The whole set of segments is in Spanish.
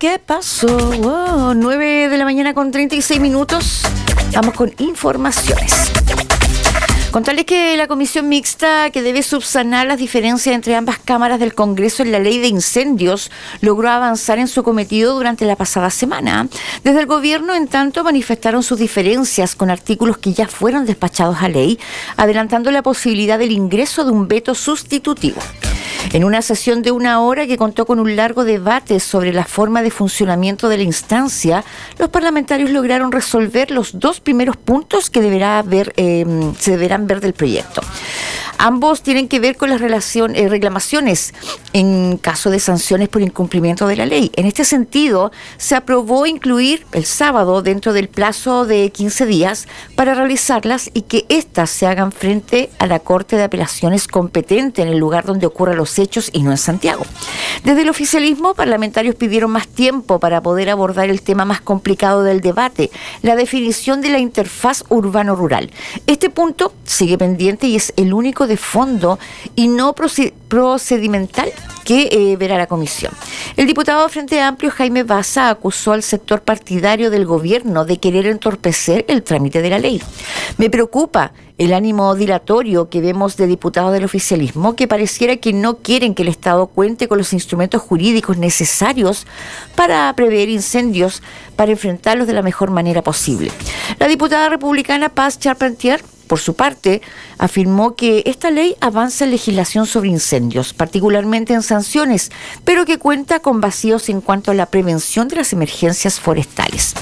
¿qué pasó? Wow, 9 de la mañana con 36 minutos. Vamos con informaciones. Contarles que la comisión mixta que debe subsanar las diferencias entre ambas cámaras del Congreso en la ley de incendios logró avanzar en su cometido durante la pasada semana. Desde el gobierno, en tanto, manifestaron sus diferencias con artículos que ya fueron despachados a ley, adelantando la posibilidad del ingreso de un veto sustitutivo. En una sesión de 1 hora que contó con un largo debate sobre la forma de funcionamiento de la instancia, los parlamentarios lograron resolver los 2 primeros puntos que se deberán ver del proyecto. Ambos tienen que ver con las reclamaciones en caso de sanciones por incumplimiento de la ley. En este sentido, se aprobó incluir el sábado dentro del plazo de 15 días para realizarlas y que éstas se hagan frente a la Corte de Apelaciones competente en el lugar donde ocurran los hechos y no en Santiago. Desde el oficialismo, parlamentarios pidieron más tiempo para poder abordar el tema más complicado del debate, la definición de la interfaz urbano-rural. Este punto sigue pendiente y es el único de fondo y no procedimental que verá la comisión. El diputado Frente Amplio, Jaime Baza, acusó al sector partidario del gobierno de querer entorpecer el trámite de la ley. Me preocupa el ánimo dilatorio que vemos de diputados del oficialismo que pareciera que no quieren que el Estado cuente con los instrumentos jurídicos necesarios para prever incendios, para enfrentarlos de la mejor manera posible. La diputada republicana Paz Charpentier, por su parte, afirmó que esta ley avanza en legislación sobre incendios, particularmente en sanciones, pero que cuenta con vacíos en cuanto a la prevención de las emergencias forestales.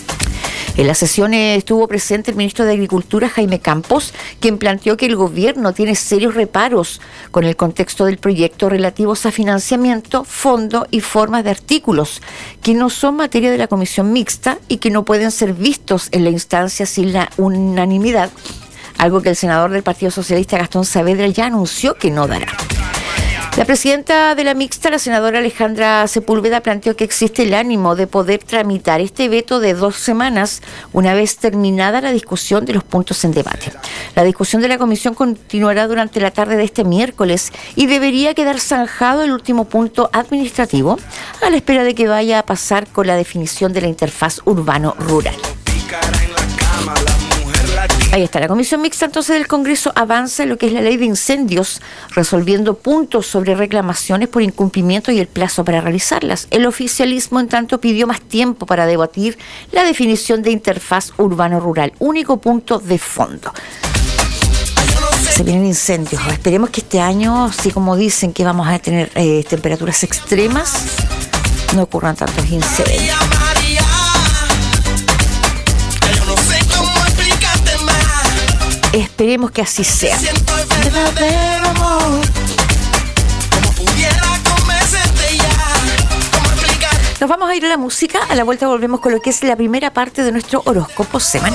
En la sesión estuvo presente el ministro de Agricultura, Jaime Campos, quien planteó que el gobierno tiene serios reparos con el contexto del proyecto relativos a financiamiento, fondo y formas de artículos, que no son materia de la comisión mixta y que no pueden ser vistos en la instancia sin la unanimidad, algo que el senador del Partido Socialista, Gastón Saavedra, ya anunció que no dará. La presidenta de la mixta, la senadora Alejandra Sepúlveda, planteó que existe el ánimo de poder tramitar este veto de 2 semanas una vez terminada la discusión de los puntos en debate. La discusión de la comisión continuará durante la tarde de este miércoles y debería quedar zanjado el último punto administrativo a la espera de que vaya a pasar con la definición de la interfaz urbano-rural. Ahí está, la comisión mixta entonces del Congreso avanza en lo que es la ley de incendios, resolviendo puntos sobre reclamaciones por incumplimiento y el plazo para realizarlas. El oficialismo, en tanto, pidió más tiempo para debatir la definición de interfaz urbano-rural, único punto de fondo. Se vienen incendios. Esperemos que este año, así como dicen que vamos a tener temperaturas extremas, no ocurran tantos incendios. Esperemos que así sea. Nos vamos a ir a la música. A la vuelta volvemos con lo que es la primera parte de nuestro horóscopo semanal.